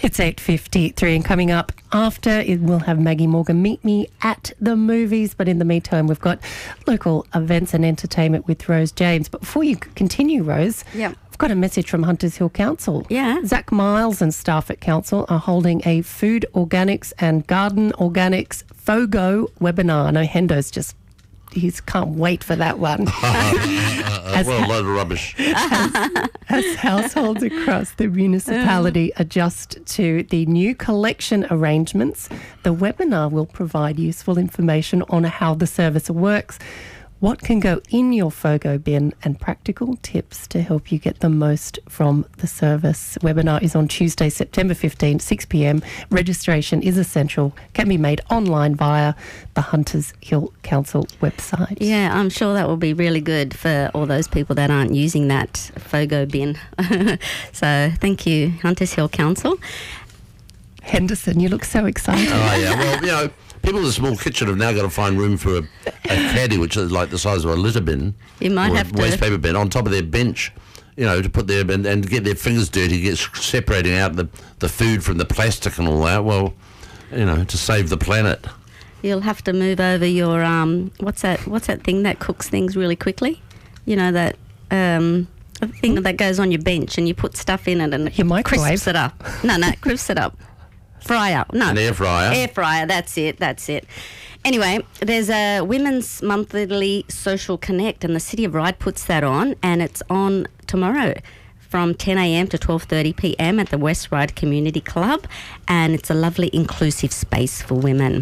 It's 8:53 and coming up after we'll have Maggie Morgan meet me at the movies. But in the meantime, we've got local events and entertainment with Rose James. But before you continue, Rose, I've got a message from Hunters Hill Council. Yeah. Zach Miles and staff at Council are holding a food organics and garden organics FOGO webinar. I know Hendo's he can't wait for that one. A load of rubbish. As households across the municipality adjust to the new collection arrangements, the webinar will provide useful information on how the service works, what can go in your FOGO bin, and practical tips to help you get the most from the service. Webinar is on Tuesday, September 15, 6 p.m. Registration is essential, can be made online via the Hunters Hill Council website. Yeah, I'm sure that will be really good for all those people that aren't using that FOGO bin. So thank you, Hunters Hill Council. Henderson, you look so excited. Oh, yeah. Well, people in a small kitchen have now got to find room for a caddy, which is like the size of a litter bin. You might have to. Waste paper bin on top of their bench, to put their and get their fingers dirty, get separating out the food from the plastic and all that. Well, to save the planet. You'll have to move over your what's that thing that cooks things really quickly? That thing that goes on your bench and you put stuff in it and your microwave. Crisps it up. No, crisps it up. Fryer. No. An air fryer. Air fryer, that's it. Anyway, there's a Women's Monthly Social Connect and the City of Ryde puts that on, and it's on tomorrow from 10 a.m. to 12:30 p.m. at the West Ryde Community Club, and it's a lovely inclusive space for women.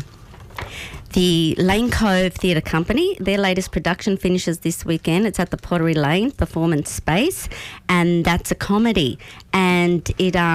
The Lane Cove Theatre Company, their latest production finishes this weekend. It's at the Pottery Lane Performance Space, and that's a comedy. And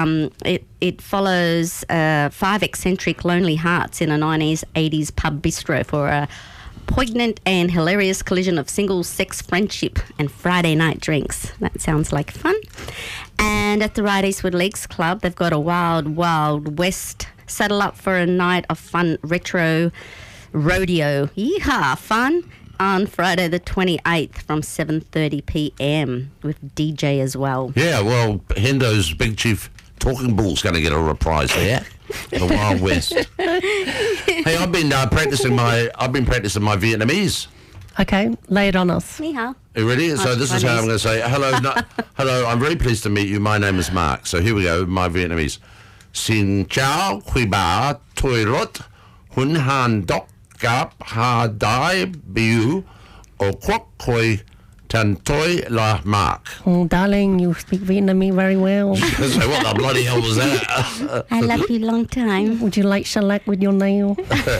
it follows 5 eccentric lonely hearts in a 90s, 80s pub bistro for a poignant and hilarious collision of single-sex friendship and Friday night drinks. That sounds like fun. And at the Ryde Eastwood Leagues Club, they've got a Wild Wild West saddle up for a night of fun retro rodeo. Yeehaw, fun on Friday the 28th from 7:30 p.m. with DJ as well. Yeah, well, Hendo's Big Chief Talking Bull's going to get a reprise there. The Wild West. Hey, I've been practicing my Vietnamese. Okay, lay it on us. Ni hao. Are you ready? So this is how I'm going to say hello. Hello, I'm very pleased to meet you. My name is Mark. So here we go, my Vietnamese. Xin chào, quý bà, tôi rất hân hạnh đọc gặp hà đại biểu ở quốc hội thành tôi là Mark. Oh, darling, you speak Vietnamese very well. So what the bloody hell was that? I love you long time. Would you like shellac with your nail?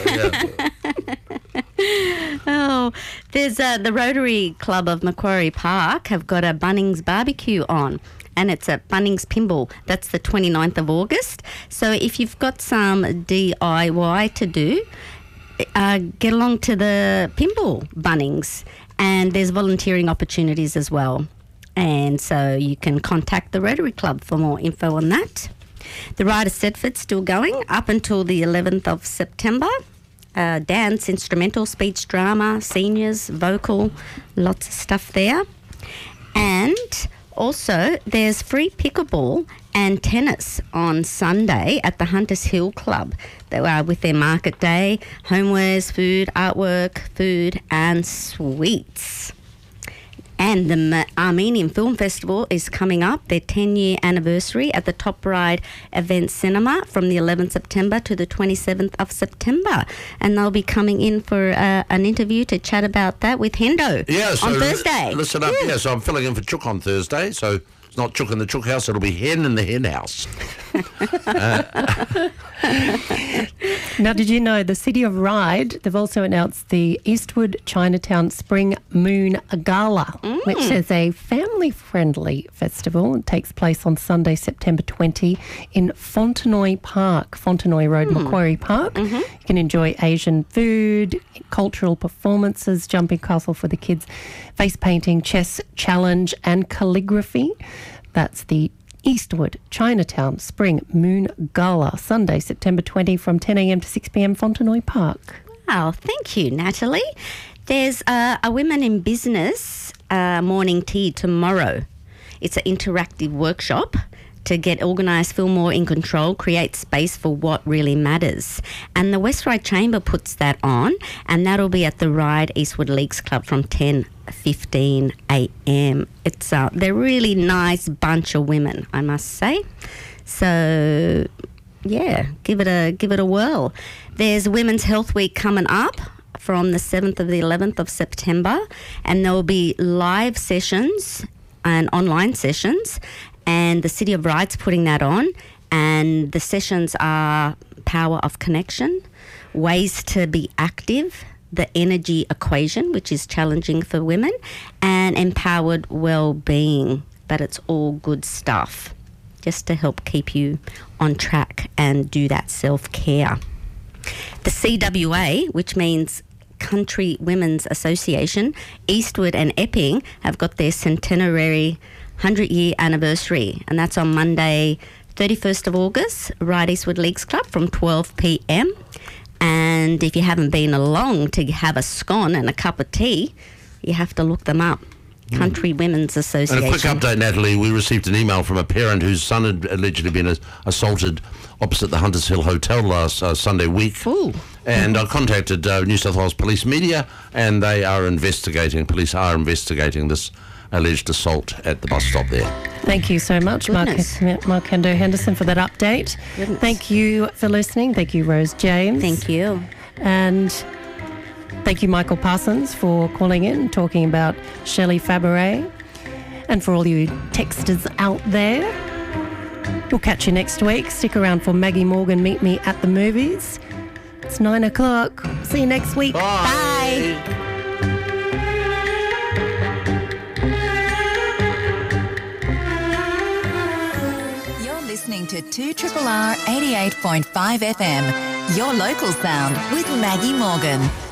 Oh, there's the Rotary Club of Macquarie Park have got a Bunnings barbecue on. And it's at Bunnings Pinball. That's the 29th of August. So if you've got some DIY to do, get along to the Pinball Bunnings. And there's volunteering opportunities as well. And so you can contact the Rotary Club for more info on that. The Ride of Stedford's still going up until the 11th of September. Dance, instrumental, speech, drama, seniors, vocal, lots of stuff there. And also, there's free pickleball and tennis on Sunday at the Hunters Hill Club. They are with their market day, homewares, food, artwork, food and sweets. And the Armenian Film Festival is coming up, their 10-year anniversary at the Top Ride Event Cinema from the 11th September to the 27th of September. And they'll be coming in for an interview to chat about that with Hendo on Thursday. Listen up, so I'm filling in for Chook on Thursday, so it's not Chook in the Chook house, it'll be Hen in the Hen house. Now, did you know the City of Ryde, they've also announced the Eastwood Chinatown Spring Moon Gala, which is a family-friendly festival. It takes place on Sunday, September 20 in Fontenoy Park, Fontenoy Road, Macquarie Park. You can enjoy Asian food, cultural performances, jumping castle for the kids, face painting, chess challenge and calligraphy. That's the Eastwood Chinatown Spring Moon Gala, Sunday, September 20 from 10 a.m. to 6 p.m. Fontenoy Park. Wow, thank you, Natalie. There's a Women in Business morning tea tomorrow. It's an interactive workshop to get organised, feel more in control, create space for what really matters. And the West Ryde Chamber puts that on, and that'll be at the Ryde Eastwood Leagues Club from 10:15 a.m. They're really nice bunch of women, I must say. So, yeah, give it a whirl. There's Women's Health Week coming up from the 7th to the 11th of September, and there will be live sessions and online sessions, and the City of Ryde's putting that on, and the sessions are power of connection, ways to be active, the energy equation, which is challenging for women, and empowered well-being. But it's all good stuff just to help keep you on track and do that self-care. The CWA, which means Country Women's Association, Eastwood and Epping have got their centenary 100-year anniversary, and that's on Monday 31st of August, Ryde Eastwood Leagues Club from 12 p.m. And if you haven't been along to have a scone and a cup of tea, you have to look them up. Country Women's Association. And a quick update, Natalie. We received an email from a parent whose son had allegedly been assaulted opposite the Hunters Hill Hotel last Sunday week. Ooh. And I contacted New South Wales Police Media, and they are investigating. Police are investigating this alleged assault at the bus stop there. Thank you so much, Mark Hendo Henderson, for that update. Goodness. Thank you for listening. Thank you, Rose James. Thank you. And thank you, Michael Parsons, for calling in, talking about Shelley Fabaret. And for all you texters out there, we'll catch you next week. Stick around for Maggie Morgan, Meet Me at the Movies. It's 9 o'clock. See you next week. Bye. Bye. Listening to 2RRR 88.5 FM, your local sound with Maggie Morgan.